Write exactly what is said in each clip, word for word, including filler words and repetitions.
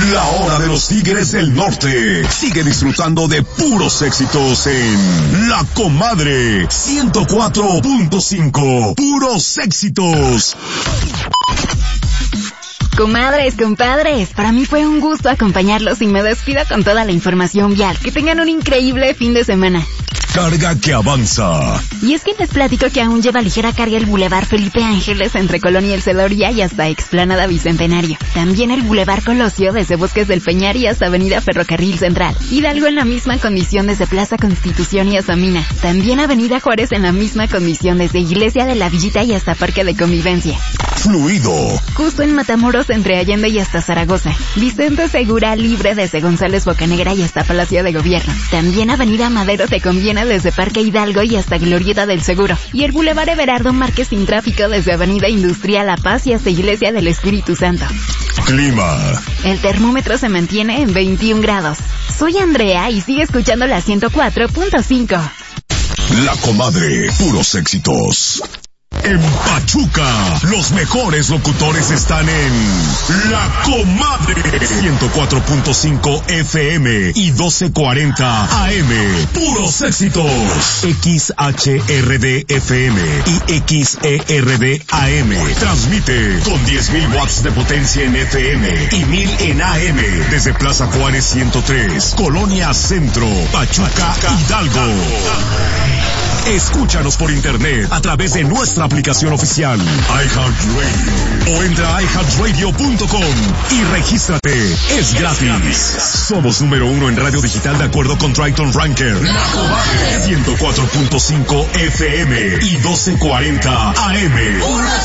La hora de los Tigres del Norte. Sigue disfrutando de puros éxitos en La Comadre ciento cuatro punto cinco. Puros éxitos. Comadres, compadres, para mí fue un gusto acompañarlos y me despido con toda la información vial. Que tengan un increíble fin de semana. Carga que avanza. Y es que les platico que aún lleva ligera carga el Boulevard Felipe Ángeles entre Colonia El Celoria y hasta Explanada Bicentenario. También el Boulevard Colosio desde Bosques del Peñar y hasta Avenida Ferrocarril Central. Hidalgo en la misma condición desde Plaza Constitución y hasta Mina. También Avenida Juárez en la misma condición desde Iglesia de la Villita y hasta Parque de Convivencia. Fluido. Justo en Matamoros entre Allende y hasta Zaragoza. Vicente Segura libre desde González Bocanegra y hasta Palacio de Gobierno. También Avenida Madero te conviene desde Parque Hidalgo y hasta Glorieta del Seguro. Y el Boulevard Everardo Márquez sin tráfico desde Avenida Industrial La Paz y hasta Iglesia del Espíritu Santo. Clima. El termómetro se mantiene en veintiún grados. Soy Andrea y sigue escuchando la ciento cuatro punto cinco. La Comadre, puros éxitos. En Pachuca, los mejores locutores están en La Comadre ciento cuatro punto cinco F M y doce cuarenta A M. Puros éxitos. X H R D F M y X E R D A M. Transmite con diez mil watts de potencia en F M y mil en A M desde Plaza Juárez ciento tres, Colonia Centro, Pachuca, Hidalgo. Escúchanos por internet a través de nuestra aplicación oficial iHeartRadio o entra a i heart radio punto com y regístrate. Es gratis. Somos número uno en radio digital de acuerdo con Triton Ranker. La Comadre ciento cuatro punto cinco F M y doce cuarenta A M.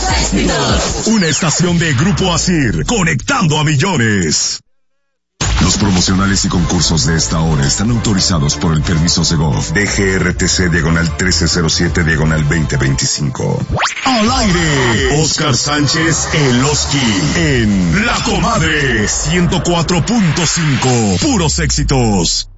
Una estación de Grupo Asir, conectando a millones. Los promocionales y concursos de esta hora están autorizados por el permiso Segov D G R T C diagonal trece cero siete diagonal veinte veinticinco. Al aire, Oscar Sánchez El Oski en La Comadre ciento cuatro punto cinco. Puros éxitos.